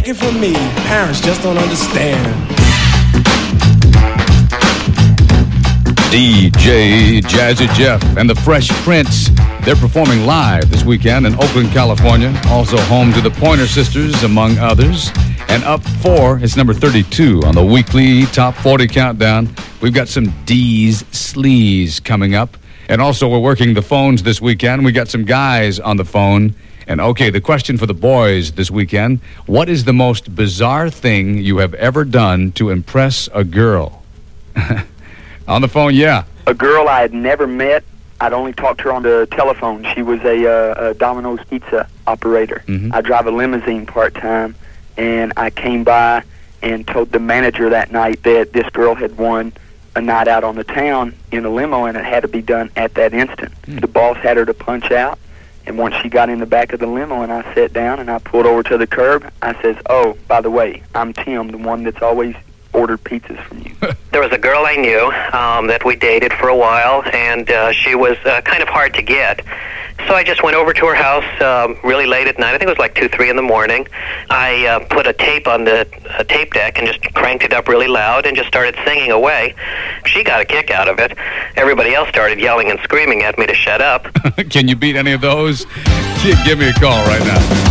take it from me, parents just don't understand. DJ Jazzy Jeff and the Fresh Prince. They're performing live this weekend in Oakland, California. Also home to the Pointer Sisters, among others. And up 4, it's number 32 on the weekly Top 40 Countdown. We've got some D's Sleaze coming up. And also we're working the phones this weekend. We got some guys on the phone. And okay, the question for the boys this weekend, what is the most bizarre thing you have ever done to impress a girl? On the phone, yeah. A girl I had never met. I'd only talked to her on the telephone. She was a Domino's pizza operator. I drive a limousine part-time, and I came by and told the manager that night that this girl had won a night out on the town in a limo, and it had to be done at that instant. The boss had her to punch out, and once she got in the back of the limo and I sat down and I pulled over to the curb, I says, "Oh, by the way, I'm Tim, the one that's always ordered pizzas from you." There was a girl I knew that we dated for a while, and she was kind of hard to get. So I just went over to her house really late at night. I think it was like 2, 3 in the morning. I put a tape on the tape deck and just cranked it up really loud and just started singing away. She got a kick out of it. Everybody else started yelling and screaming at me to shut up. Can you beat any of those? Give me a call right now.